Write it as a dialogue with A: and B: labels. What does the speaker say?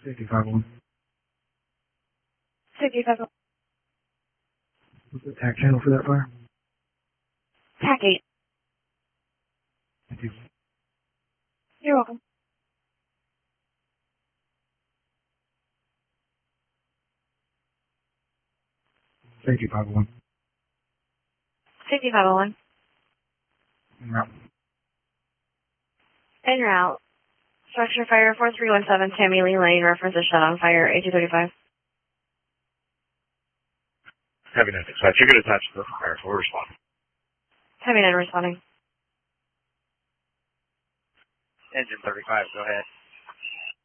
A: Safety 5-1.
B: Safety 5-1.
A: What's the TAC channel for that fire?
B: TAC 8.
A: Thank you.
B: You're welcome.
A: Safety 5-1.
B: Safety 501.
A: En route.
B: En route. Structure fire 4317 Tammy Lee Lane, reference a shut on fire, A235.
C: Heavy 9 dispatch, you're going to attach the fire, we'll respond.
B: Heavy 9 responding.
D: Engine 35, go ahead.